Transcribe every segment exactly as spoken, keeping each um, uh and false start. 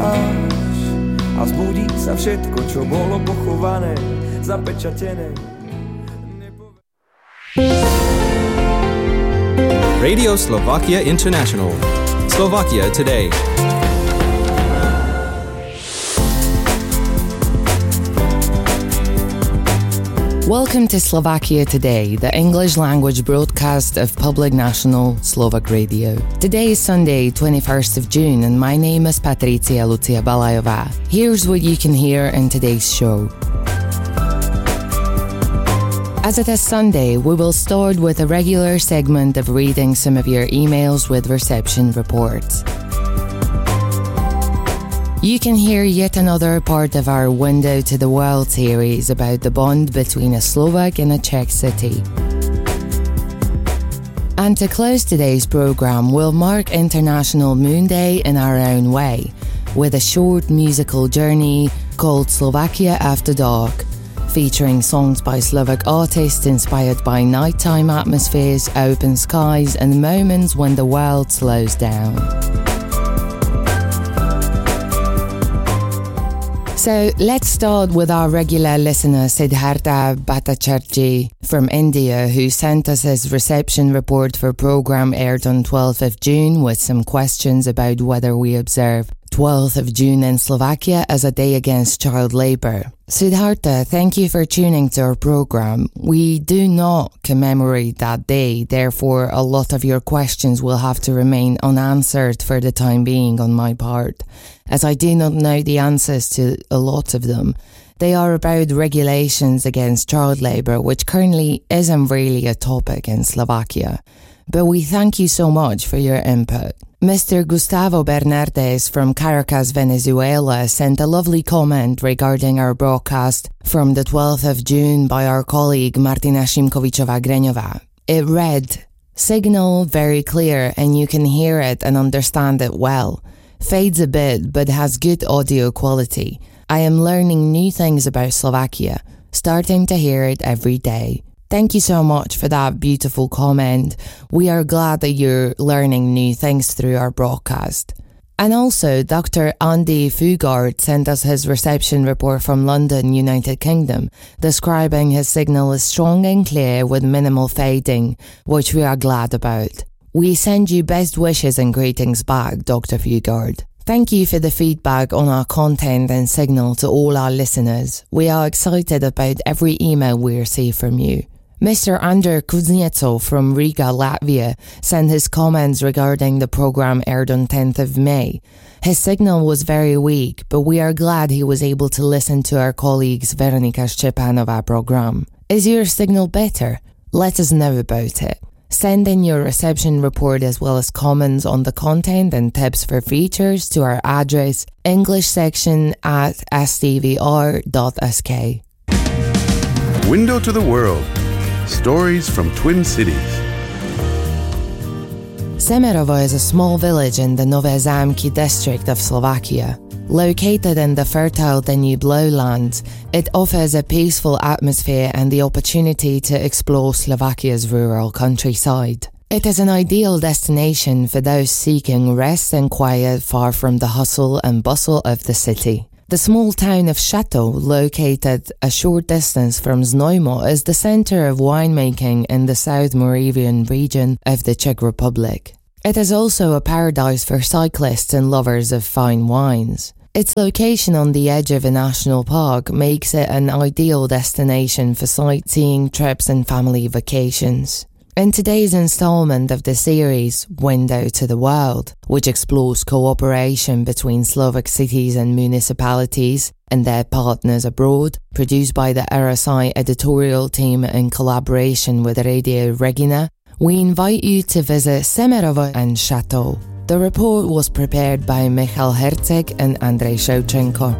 pláž a zbudí sa všetko, čo bolo pochované, zapečatené. Radio Slovakia International. Slovakia Today. Welcome to Slovakia Today, the English language broadcast of Public National Slovak Radio. Today is Sunday, twenty-first of June, and my name is Patricia Lucia Balajová. Here's what you can hear in today's show. As it is Sunday, we will start with a regular segment of reading some of your emails with reception reports. You can hear yet another part of our Window to the World series about the bond between a Slovak and a Czech city. And to close today's programme, we'll mark International Moon Day in our own way, with a short musical journey called Slovakia After Dark, featuring songs by Slovak artists inspired by nighttime atmospheres, open skies, and moments when the world slows down. So let's start with our regular listener Siddhartha Bhattacharjee from India, who sent us his reception report for programme aired on twelfth of June with some questions about whether we observe twelfth of June in Slovakia as a day against child labour. Siddhartha, thank you for tuning to our programme. We do not commemorate that day, therefore a lot of your questions will have to remain unanswered for the time being on my part, as I do not know the answers to a lot of them. They are about regulations against child labour, which currently isn't really a topic in Slovakia. But we thank you so much for your input. Mister Gustavo Bernardes from Caracas, Venezuela, sent a lovely comment regarding our broadcast from the twelfth of June by our colleague Martina Šimkovičová-Greňová. It read, "Signal very clear and you can hear it and understand it well. Fades a bit but has good audio quality. I am learning new things about Slovakia, starting to hear it every day." Thank you so much for that beautiful comment. We are glad that you're learning new things through our broadcast. And also, Doctor Andy Fugard sent us his reception report from London, United Kingdom, describing his signal as strong and clear with minimal fading, which we are glad about. We send you best wishes and greetings back, Doctor Fugard. Thank you for the feedback on our content and signal to all our listeners. We are excited about every email we receive from you. Mister Andrzej Kuznetsov from Riga, Latvia, sent his comments regarding the programme aired on tenth of May. His signal was very weak, but we are glad he was able to listen to our colleagues Veronika Szczepanova programme. Is your signal better? Let us know about it. Send in your reception report as well as comments on the content and tips for features to our address english section at s t v r dot s k. Window to the World. Stories from Twin Cities. Semerovo is a small village in the Nové Zámky district of Slovakia. Located in the fertile Danube lowlands, it offers a peaceful atmosphere and the opportunity to explore Slovakia's rural countryside. It is an ideal destination for those seeking rest and quiet far from the hustle and bustle of the city. The small town of Šatov, located a short distance from Znojmo, is the center of winemaking in the South Moravian region of the Czech Republic. It is also a paradise for cyclists and lovers of fine wines. Its location on the edge of a national park makes it an ideal destination for sightseeing trips and family vacations. In today's installment of the series, Window to the World, which explores cooperation between Slovak cities and municipalities and their partners abroad, produced by the R S I editorial team in collaboration with Radio Regina, we invite you to visit Semerovo and Šatov. The report was prepared by Michal Herceg and Andrej Shevchenko.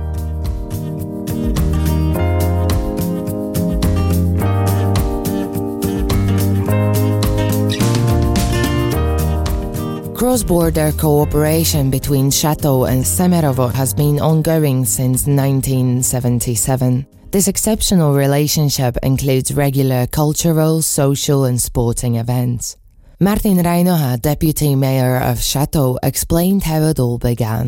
Cross-border cooperation between Šatov and Semerovo has been ongoing since nineteen seventy-seven. This exceptional relationship includes regular cultural, social and sporting events. Martin Reinoha, deputy mayor of Šatov, explained how it all began.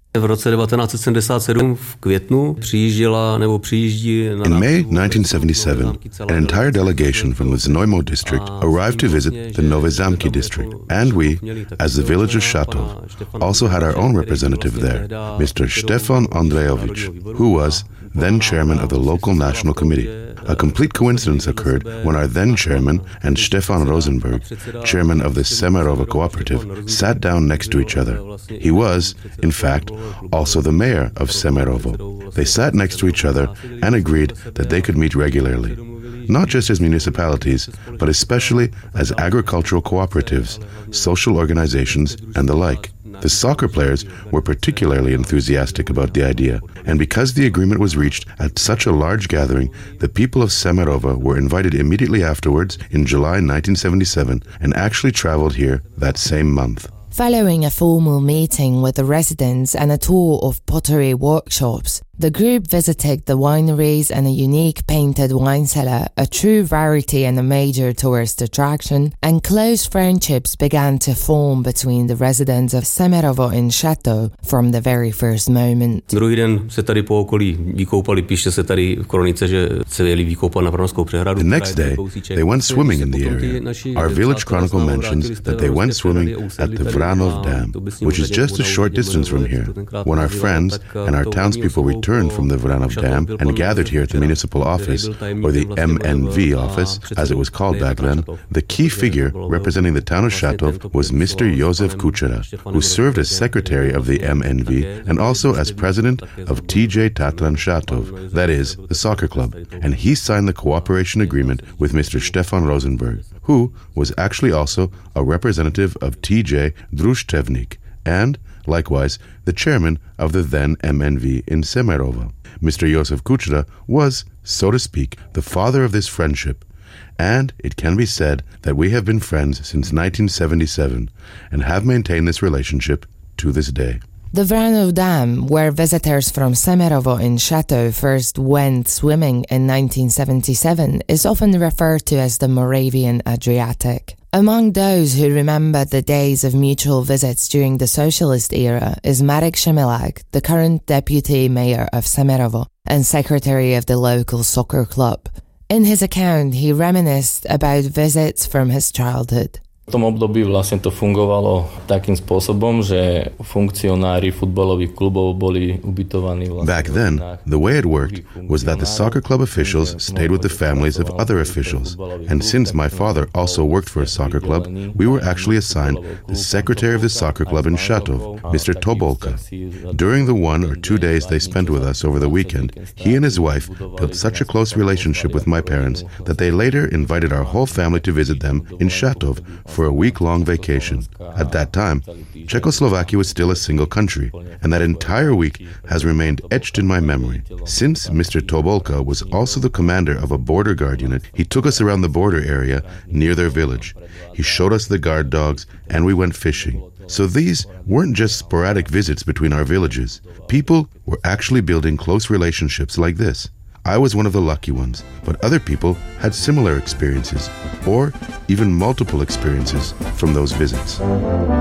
V roce devatenáct sedmdesát sedm v květnu přijížděla nebo přijíždí na In May nineteen seventy-seven, an entire delegation from the Znojmo district arrived to visit the Nové Zámky district, and we, as the village of Šatov, also had our own representative there, Mister Štefan Ondřejovič, who was then chairman of the local national committee. A complete coincidence occurred when our then chairman and Štefan Rosenberg, chairman of the Semerovo cooperative, sat down next to each other. He was, in fact, also the mayor of Semerovo. They sat next to each other and agreed that they could meet regularly, not just as municipalities, but especially as agricultural cooperatives, social organizations, and the like. The soccer players were particularly enthusiastic about the idea, and because the agreement was reached at such a large gathering, the people of Semerovo were invited immediately afterwards in July nineteen seventy-seven and actually traveled here that same month. Following a formal meeting with the residents and a tour of pottery workshops, the group visited the wineries and a unique painted wine cellar, a true rarity and a major tourist attraction, and close friendships began to form between the residents of Semerovo in Šatov from the very first moment. Druhý den se tady po okolí vykoupali, píše se tady v kronice, že se jeli vykoupat na Vranovskou přehradu. The next day, they went swimming in the area. Our village chronicle mentions that they went swimming at the Vranov Dam, which is just a short distance from here. When our friends and our townspeople returned from the Vranov Dam and gathered here at the municipal office, or the M N V office, as it was called back then, the key figure representing the town of Šatov was Mister Josef Kučera, who served as secretary of the M N V and also as president of T J Tatran Šatov, that is, the soccer club, and he signed the cooperation agreement with Mister Štefan Rosenberg, who was actually also a representative of T J Družstevnik, and, likewise, the chairman of the then M N V in Semerovo. Mister Josef Kučera was, so to speak, the father of this friendship, and it can be said that we have been friends since nineteen seventy-seven and have maintained this relationship to this day. The Vranov Dam, where visitors from Semerovo in Šatov first went swimming in nineteen seventy-seven, is often referred to as the Moravian Adriatic. Among those who remember the days of mutual visits during the socialist era is Marek Šemilák, the current deputy mayor of Semerovo and secretary of the local soccer club. In his account, he reminisced about visits from his childhood. V tom období vlastne to fungovalo takým spôsobom, že funkcionári futbalových klubov boli ubytovaní vlastne. Back then, the way it worked was that the soccer club officials stayed with the families of other officials. And since my father also worked for a soccer club, we were actually assigned the secretary of the soccer club in Šatov, Mister Tobolka. During the one or two days they spent with us over the weekend, he and his wife built such a close relationship with my parents that they later invited our whole family to visit them in Šatov for a week-long vacation. At that time, Czechoslovakia was still a single country, and that entire week has remained etched in my memory. Since Mister Tobolka was also the commander of a border guard unit, he took us around the border area near their village. He showed us the guard dogs, and we went fishing. So these weren't just sporadic visits between our villages. People were actually building close relationships like this. I was one of the lucky ones, but other people had similar experiences, or even multiple experiences from those visits.